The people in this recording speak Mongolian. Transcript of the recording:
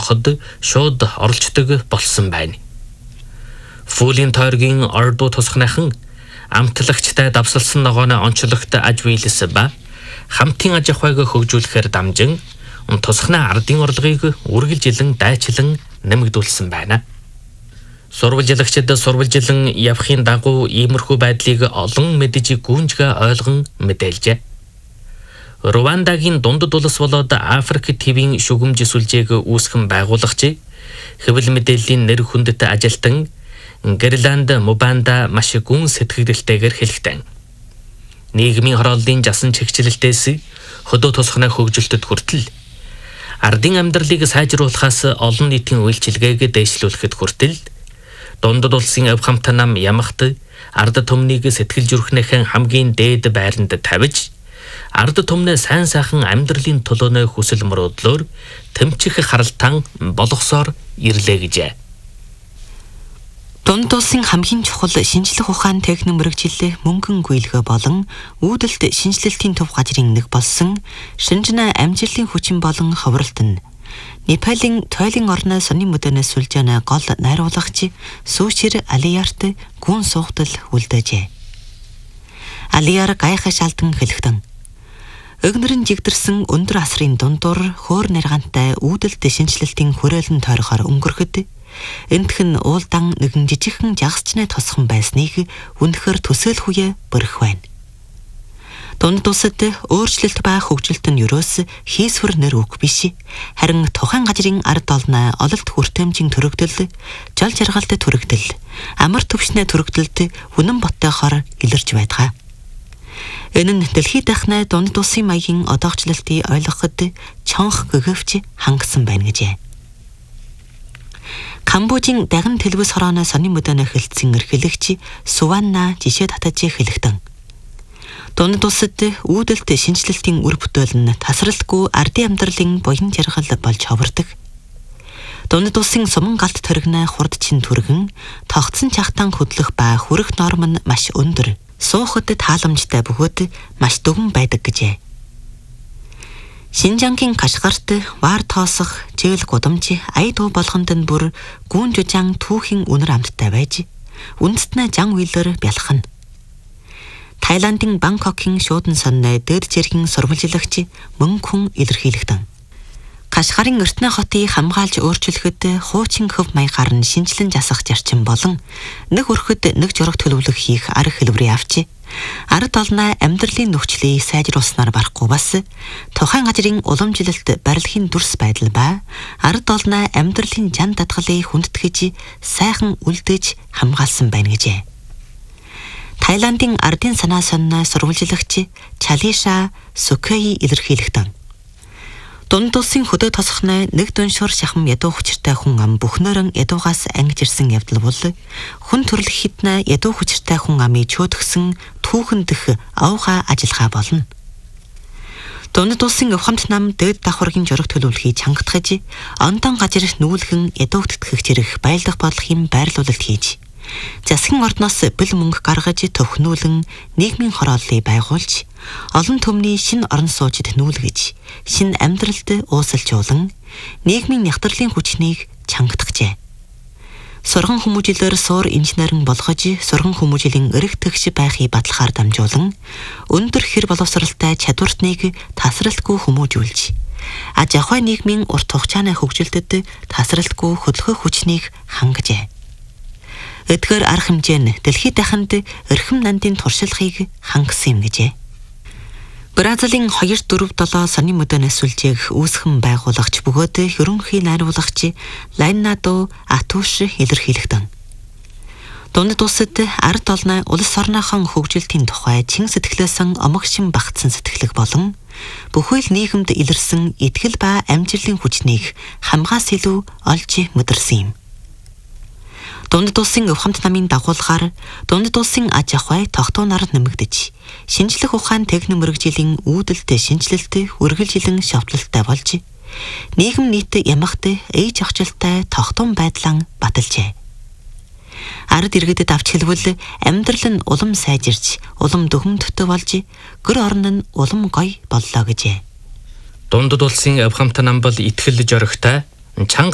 ноход шууд оролцдог болсон байна. Фүүлийн тойргийн ордуу тусахныхан амтлагчтай давсалсан ногооны онцлогт аж биелэс ба хамтын аж ахуйг хөгжүүлэхээр дамжин тусахны ардын орлогыг үргэлжилэн дайчлан нэмэгдүүлсэн байна. Сурвалжлагчид сурвалжлан явахын дагуу иймэрхүү байдлыг олон мэдж гүнжгэ ойлгон мэдээлжээ. Рвандагийн дундад улс болоод Африк ТV-ийн шүгэмж сүлжээг үүсгэн байгуулагч хэвлэл мэдээллийн нэр хүндэт ажилтан Герланд Мубанда маш гүн сэтгэгдэлтэйгээр хэлэхдээ нийгмийн хорооллын жасан чигчлэлтээс хөдөө тусахны хөгжилтөд хүртэл ардын амьдралыг сайжруулахаас олон нийтийн үйлчилгээг дэвшлүүлэхэд хүртэл дундад улсын авхамт нам ямагт ард түмнийг сэтгэл зүрхнийхэн хамгийн дээд байранд тавьж ард түмнээ сайн сайхан амьдралын төлөөнөө хүсэл мөрөөдлөөр тэмчих харалтан болгосоор ирлээ гэжээ. Дундад улсын хамгийн чухал шинжлэх ухаан техник мэргэжилэл мөнгөн гүйлгэ болон үүдэлт шинжилэлтийн төв газрын нэг болсон шинжнэ амжилтын хүчин болон ховролт нь Непалийн тойлын орны сонин мөдөнөөс сүлжээнэ гол найруулагч Сүүшир Алиярт гүн суугтал үлдээжээ. Алияр гайхаш алдан хэлэхдээ өгнөрн жигдэрсэн өндөр асрын дундуур хөөр нэргантай үүдэлт шинжилэлтийн хүрээлэн тойрохоор өнгөрөхөд энтхэн уулдан нэгэн жижигхэн жагсчны тосхон байсныг үнэхээр төсөөлөхүйе бөрөх байна. Дундад улсад өөрчлөлт ба хөгжилт нь юроос хийсвэр нэр үг биш. Харин тухайн газрын ард олны ололт хүртээмжийн төрөгдөл, жол жаргалт төрөгдөл, амар төвшнээ төрөгдөлд үнэн боттойхоор илэрж байдаг. Энэ нь дэлхийд дахны дундад улсын маягийн одоогчлалтыг ойлгоход чонх гэгвч хангасан байна гэжээ. Камбожийн даган телевиз хорооны сонин мөдөнө хэлтсэн эрхлэгч Суванна жишээ татаж хэлэхдээ дундад улсад үүдэлт шинжилэлтийн үр бүтээл нь тасралтгүй ардын амьдралын буян жаргал болж ховордог. Дундад улсын суман галт төргнө хурд чин түргэн тогтсон чахтан хөдлөх ба хүрэх норм нь маш өндөр. Суухад тааламжтай бөгөөд маш дөвөн байдаг гэжээ. Шинжангийн Кашгарт вар тоосох жээл гудамж ая дуу болгонд нь бүр гүн жужаан түүхийн үнэр амттай байж үндэстнэ жан үйлэр бялхна. Тайландын Бангкокын шуудан сонны дэд зэргийн сурвалжлагч мөн хүн илэрхийлэгдэн. Кашгарын эртний хотыг хамгаалж өөрчлөхөд хуучин хөв маягаар нь шинжилэн засах зарчим болон нэг өрхөд нэг жураг төлөвлөх хийх арга хэлбэрийг авчи. Ард олны амьдралын нөхцөлийг сайжруулснаар барахгүй бас тухайн газрын уламжлалт барилгын дүрс байдал ба ард олны амьдралын жан дадгалыг хүндэтгэж сайхан үлдээж хамгаалсан байна гэжээ. Тайландын ардын санаа сонно сурвалжлагч Чалиша Сукей илэрхийлэгдэн. Дундад улсын хөдөө тосхны нэг дүншур шахам ядуу хүчиртэй хүн ам бүхнөрөн ядуугаас ангиж ирсэн явдал бол хүн төрлөх хитнэ ядуу хүчиртэй хүн амыг чөөдгсөн түүхэн дэх авга ажиллагаа болно. Дундад улсын авхамт нам дэд давхаргийн жураг төлөвлөхийг чангатгаж ондон газар нүүлгэн ядуу тэтгэх зэрэг байлдах бодлохын байрлуулалт хийж засгийн ордноос бэл мөнгө гаргаж төвхнүүлэн нийгмийн хорооллыг байгуулж олон төмний шинэ орон суужид нүүлгэж шинэ амьдралд уусалжуулан нийгмийн нягтралын хүчнийг чангатгажээ. Сурган хүмүүжлээр суур инженерэн болгож сурган хүмүүжлийн эрэг тэгш байхыг батлахаар дамжуулан өндөр хэр боловсралтай чадвартныг тасралтгүй хүмүүжүүлж аж ахуй нийгмийн урт хугацааны хөгжилтөд тасралтгүй хөдөлгөх хүчнийг хангажээ. Эдгээр арга хэмжээ нь дэлхийд дахинд эрхэм нандын туршлагыг хангасан юм гэжээ. Бразилийн 247 сонин мөдөнөөс сүлжээг үүсгэн байгуулагч бөгөөд хөрөнхий найруулагч Лайнадо Атуш илэрхийлэгдэн. Дундад улсад ард олны улс орныхон хөгжилтийн тухай чин сэтгэлээсэн омогшин багтсан сэтгэлэг болон бүхэл нийгэмд илэрсэн итгэл ба амжилтын хүчнийг хамгаас илүү олж мэдэрсэн юм. Дундад улсын авхамт намын дагуулгаар дундад улсын аж ахуй тогтооноор нэмэгдэж шинжлэх ухаан техник мэргэжлийн үүдэлт шинжилэлт үргэлжилэн шовтлолттой болж нийгэм нийт ямагт ээж ахжилттай тогтоон байдлаа баталжээ. Ард иргэдэд авч хэлбэл амьдрал нь улам сайжирч улам дөхөмтөй болж гэр орон нь улам гоё боллоо гэжээ. Дундад улсын авхамт нам бол итгэл жоригтой чанга